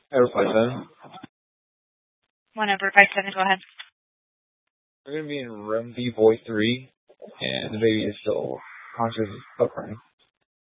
Air 57. Whenever 57, go ahead. We're going to be in room B Void 3, and the baby is still conscious of crying.